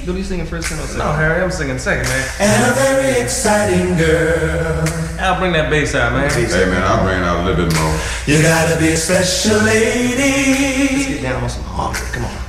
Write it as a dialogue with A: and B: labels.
A: What are you singing first or second?
B: No, Harry, I'm singing second, man.
C: And a very exciting girl.
B: I'll bring that bass out, man.
D: Hey man, I'll bring it out a little bit more.
C: You gotta be a special lady.
A: Let's get down on some harmony. Come on.